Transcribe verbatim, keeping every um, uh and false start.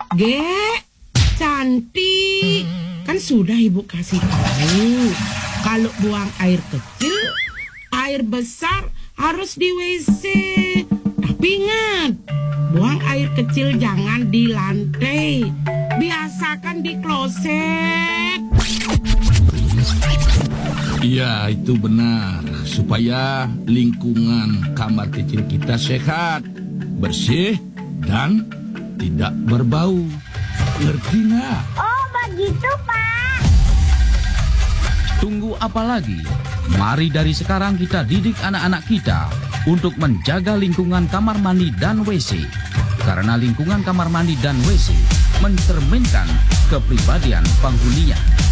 Ge, cantik. Kan sudah ibu kasih tahu. Kalau buang air kecil, air besar harus di W C. Tapi ingat, buang air kecil jangan di lantai. Biasakan di kloset. Iya, itu benar. Supaya lingkungan kamar kecil kita sehat, bersih, dan tidak berbau. Ngerti nggak? Oh, begitu, Pak. Tunggu apa lagi? Mari dari sekarang kita didik anak-anak kita untuk menjaga lingkungan kamar mandi dan W C. Karena lingkungan kamar mandi dan W C mencerminkan kepribadian penghuninya.